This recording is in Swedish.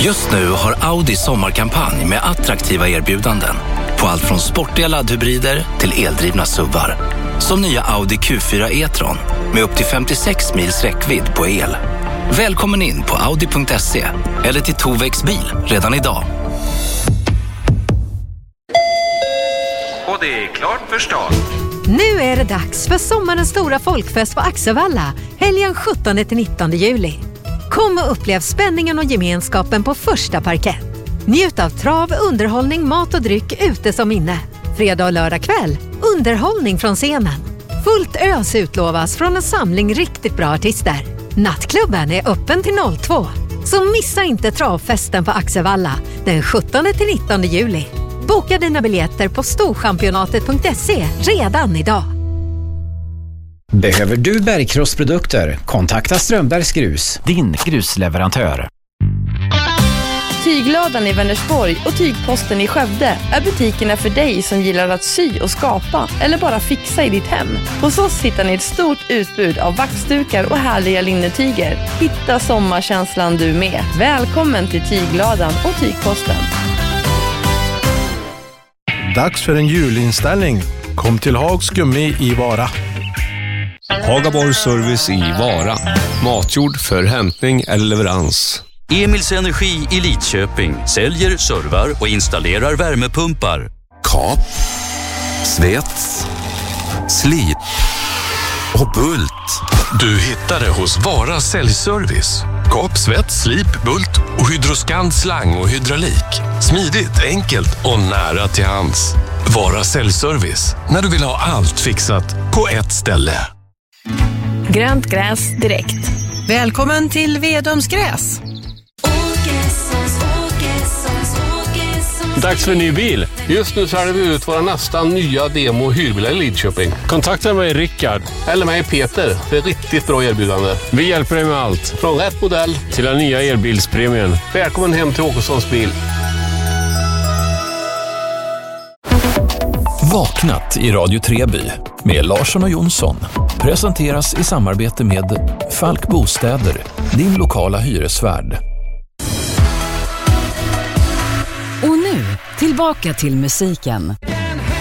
Just nu har Audi sommarkampanj med attraktiva erbjudanden på allt från sportiga laddhybrider till eldrivna SUVar. Som nya Audi Q4 e-tron med upp till 56 mils räckvidd på el. Välkommen in på audi.se eller till Tovex bil redan idag. Och det är klart för start. Nu är det dags för sommarens stora folkfest på Axevalla, helgen 17-19 juli. Kom och upplev spänningen och gemenskapen på första parkett. Njut av trav, underhållning, mat och dryck ute som inne. Fredag och lördag kväll, underhållning från scenen. Fullt ös utlovas från en samling riktigt bra artister. Nattklubben är öppen till 02. Så missa inte travfesten på Axevalla den 17-19 juli. Boka dina biljetter på storchampionatet.se redan idag. Behöver du bergkrossprodukter? Kontakta Strömbergs Grus, din grusleverantör. Tyglådan i Vänersborg och Tygposten i Skövde är butikerna för dig som gillar att sy och skapa eller bara fixa i ditt hem. Hos oss hittar ni ett stort utbud av vaxdukar och härliga linnetyger. Hitta sommarkänslan du med. Välkommen till Tyglådan och Tygposten. Dags för en julinställning. Kom till Hags Gummi i Vara. Hagaborg Service i Vara. Matjord för hämtning eller leverans. Emils Energi i Lidköping säljer, servar och installerar värmepumpar. Kap, svets, slip och bult. Du hittar det hos Vara Säljservice. Kap, svets, slip, bult och Hydroscan slang och hydraulik. Smidigt, enkelt och nära till hands. Vara Säljservice. När du vill ha allt fixat på ett ställe. Grönt gräs direkt. Välkommen till Vedums gräs. Dags för en ny bil. Just nu säljer vi ut våra nästan nya demo- och hyrbilar i Lidköping. Kontakta mig Rickard eller mig Peter för ett riktigt bra erbjudande. Vi hjälper dig med allt. Från rätt modell till den nya elbilspremien. Välkommen hem till Åkessons bil. Vaknat i Radio Treby med Larsson och Jonsson presenteras i samarbete med Falk Bostäder, din lokala hyresvärd. Och nu, tillbaka till musiken.